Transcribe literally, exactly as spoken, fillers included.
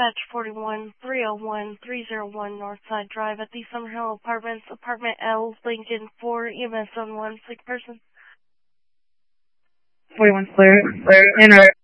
dispatch forty-one three oh one three oh one Northside Drive at the Summerhill Apartments, Apartment L, Lincoln, four E M S on one, sick person. forty-one clear. Clear. In or